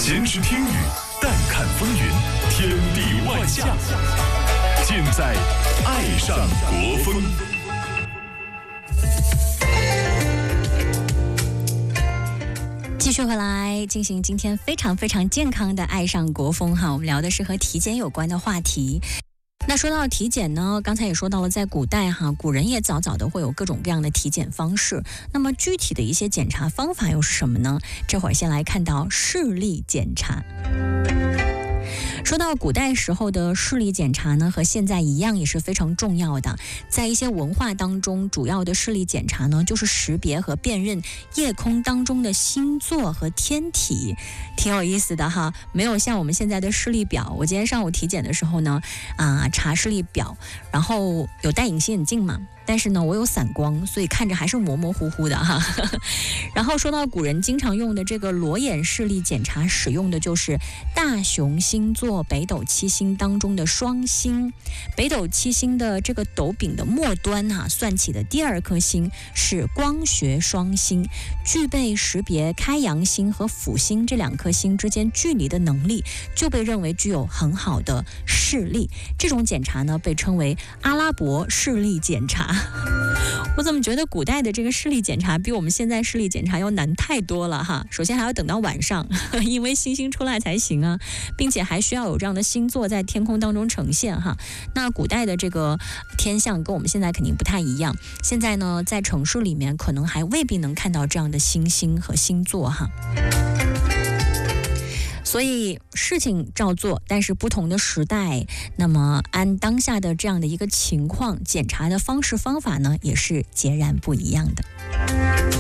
闲时听雨，淡看风云，天地万象，尽在爱上国风。 继续回来进行今天非常非常健康的爱上国风哈，我们聊的是和体检有关的话题。那说到体检呢，刚才也说到了，在古代哈，古人也早早的会有各种各样的体检方式。那么具体的一些检查方法又是什么呢？这会儿先来看到视力检查。说到古代时候的视力检查呢，和现在一样也是非常重要的。在一些文化当中，主要的视力检查呢，就是识别和辨认夜空当中的星座和天体，挺有意思的哈。没有像我们现在的视力表，我今天上午体检的时候呢，查视力表，然后有戴隐形眼镜嘛。但是呢，我有散光，所以看着还是模模糊糊的哈。然后说到古人经常用的这个裸眼视力检查，使用的就是大熊星座北斗七星当中的双星。北斗七星的这个斗柄的末端算起的第二颗星是光学双星，具备识别开阳星和辅星这两颗星之间距离的能力，就被认为具有很好的视力。这种检查呢，被称为阿拉伯视力检查。我怎么觉得古代的这个视力检查比我们现在视力检查要难太多了哈？首先还要等到晚上，因为星星出来才行啊，并且还需要有这样的星座在天空当中呈现哈。那古代的这个天象跟我们现在肯定不太一样，现在呢，在城市里面可能还未必能看到这样的星星和星座哈。所以事情照做，但是不同的时代，那么按当下的这样的一个情况，检查的方式方法呢，也是截然不一样的。